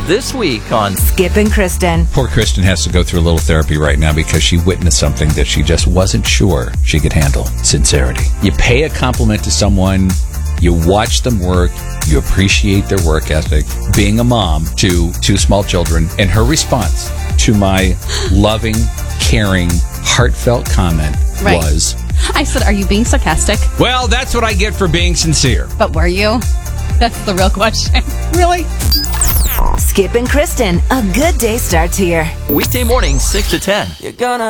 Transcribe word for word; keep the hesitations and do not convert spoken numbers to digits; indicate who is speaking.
Speaker 1: this week on
Speaker 2: Skip and Kristen.
Speaker 3: Poor Kristen has to go through a little therapy right now because she witnessed something that she just wasn't sure she could handle. Sincerity. You pay a compliment to someone, you watch them work, you appreciate their work ethic. Being a mom to two small children, and her response to my loving, caring, heartfelt comment
Speaker 4: Right.
Speaker 3: was,
Speaker 4: I said, are you being sarcastic?
Speaker 3: well, that's what I get for being sincere.
Speaker 4: But were you? That's the real question.
Speaker 3: Really?
Speaker 2: Skip and Kristen, a good day starts here.
Speaker 1: weekday morning, six to ten.
Speaker 5: You're gonna